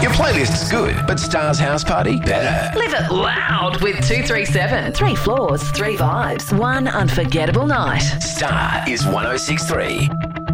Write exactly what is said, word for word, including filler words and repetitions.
Your playlist's good, but Star's house party better. Live it loud with two three seven. Three floors, three vibes, one unforgettable night. Star is one oh six three.